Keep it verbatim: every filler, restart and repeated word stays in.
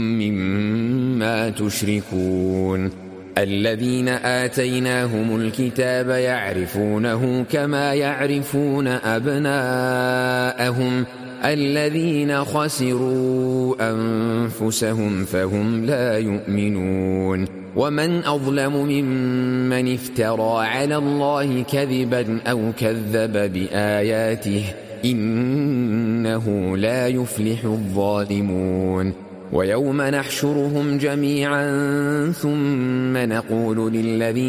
مما تشركون الذين آتيناهم الكتاب يعرفونه كما يعرفون أبناءهم الذين خسروا أنفسهم فهم لا يؤمنون ومن أظلم ممن افترى على الله كذبا أو كذب بآياته إنه لا يفلح الظالمون ويوم نحشرهم جميعا ثم نقول للذين